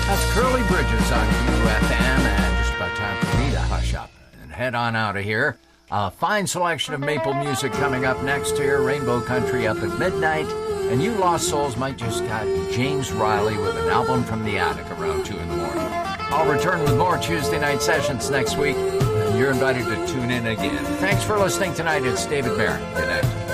That's Curly Bridges on UFM, and just about time for me to hush up and head on out of here. A fine selection of maple music coming up next here. Rainbow Country up at midnight. And you lost souls might just got James Riley with an album from the attic around 2 in the morning. I'll return with more Tuesday night sessions next week, and you're invited to tune in again. Thanks for listening tonight. It's David Barron. Good night.